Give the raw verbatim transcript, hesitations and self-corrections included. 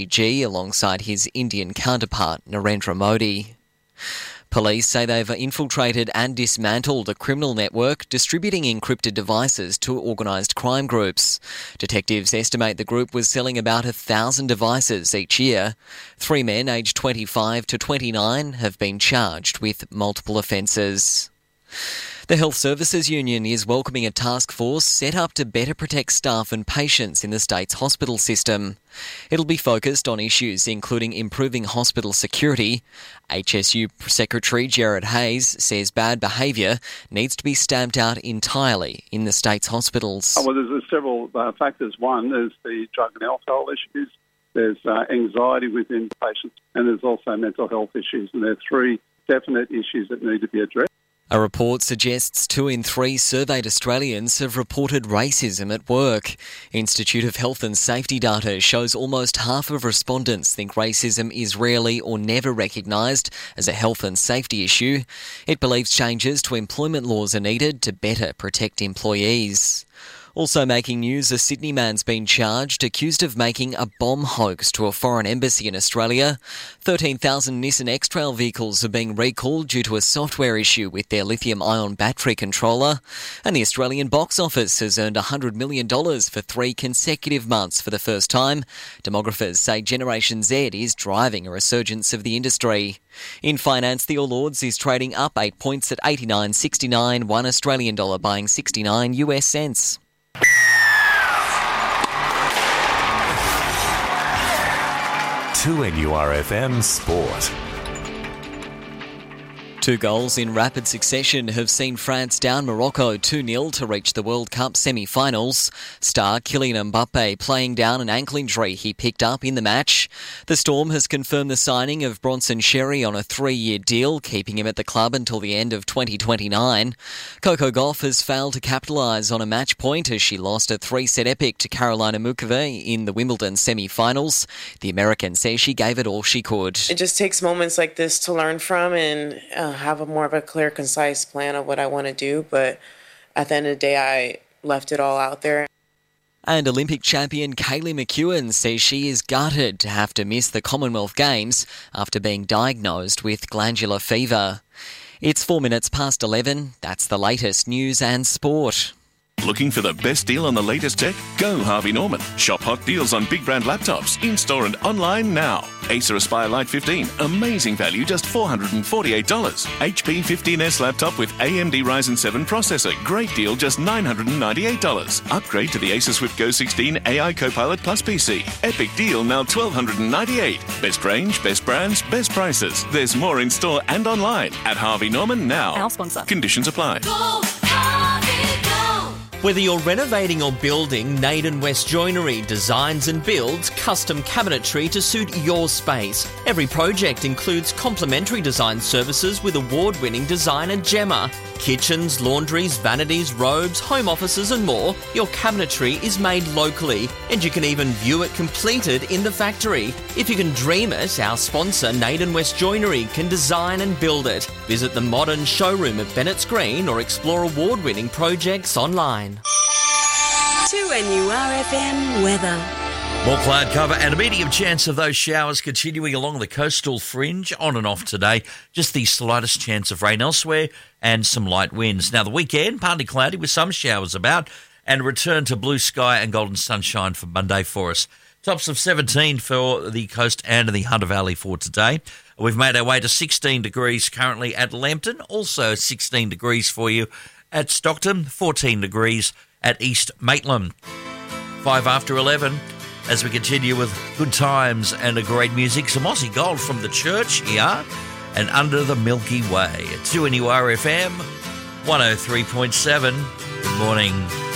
G alongside his Indian counterpart Narendra Modi. Police say they've infiltrated and dismantled a criminal network distributing encrypted devices to organised crime groups. Detectives estimate the group was selling about a thousand devices each year. Three men aged twenty-five to twenty-nine have been charged with multiple offences. The Health Services Union is welcoming a task force set up to better protect staff and patients in the state's hospital system. It'll be focused on issues including improving hospital security. H S U Secretary Gerard Hayes says bad behaviour needs to be stamped out entirely in the state's hospitals. Oh, well, there's, there's several uh, factors. One, there's the drug and alcohol issues. There's uh, anxiety within patients, and there's also mental health issues. And there are three definite issues that need to be addressed. A report suggests two in three surveyed Australians have reported racism at work. Institute of Health and Safety data shows almost half of respondents think racism is rarely or never recognised as a health and safety issue. It believes changes to employment laws are needed to better protect employees. Also making news, a Sydney man's been charged, accused of making a bomb hoax to a foreign embassy in Australia. thirteen thousand Nissan X-Trail vehicles are being recalled due to a software issue with their lithium-ion battery controller. And the Australian box office has earned one hundred million dollars for three consecutive months for the first time. Demographers say Generation Z is driving a resurgence of the industry. In finance, the All Ords is trading up eight points at eighty-nine sixty-nine, one Australian dollar buying sixty-nine U S cents. two N U R F M Sport. Two goals in rapid succession have seen France down Morocco two nil to reach the World Cup semi-finals. Star Kylian Mbappe playing down an ankle injury he picked up in the match. The Storm has confirmed the signing of Bronson Xerri on a three-year deal, keeping him at the club until the end of twenty twenty-nine. Coco Gauff has failed to capitalise on a match point as she lost a three-set epic to Carolina Muchova in the Wimbledon semi-finals. The American says she gave it all she could. It just takes moments like this to learn from and uh, have a more of a clear, concise plan of what I want to do. But at the end of the day, I left it all out there. And Olympic champion Kaylee McEwen says she is gutted to have to miss the Commonwealth Games after being diagnosed with glandular fever. It's four minutes past eleven. That's the latest news and sport. Looking for the best deal on the latest tech? Go Harvey Norman. Shop hot deals on big brand laptops, in-store and online now. Acer Aspire Lite fifteen, amazing value, just four hundred forty-eight dollars. H P fifteen S laptop with A M D Ryzen seven processor, great deal, just nine hundred ninety-eight dollars. Upgrade to the Acer Swift Go sixteen A I Copilot Plus P C. Epic deal, now twelve ninety-eight dollars. Best range, best brands, best prices. There's more in store and online at Harvey Norman now. Our sponsor. Conditions apply. Go, Harvey, go! Whether you're renovating or building, Naden West Joinery designs and builds custom cabinetry to suit your space. Every project includes complimentary design services with award-winning designer Gemma. Kitchens, laundries, vanities, robes, home offices and more. Your cabinetry is made locally and you can even view it completed in the factory. If you can dream it, our sponsor Naden West Joinery can design and build it. Visit the modern showroom at Bennett's Green or explore award-winning projects online. two N U R F M weather. More cloud cover and a medium chance of those showers continuing along the coastal fringe on and off today. Just the slightest chance of rain elsewhere and some light winds. Now the weekend, partly cloudy with some showers about and return to blue sky and golden sunshine for Monday for us. Tops of seventeen for the coast and the Hunter Valley for today. We've made our way to sixteen degrees currently at Lambton, also sixteen degrees for you at Stockton, fourteen degrees at East Maitland. Five after eleven, as we continue with good times and a great music. Some Aussie Gold from the church here and Under the Milky Way. At two N U R F M, one oh three point seven. Good morning.